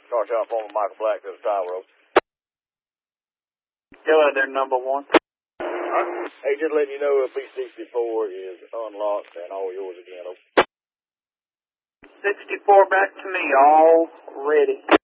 Car shop former Michael Black to the tile road. Go out there, number 1. Hey, just letting you know B64 is unlocked and all yours again. 64 back to me, all ready.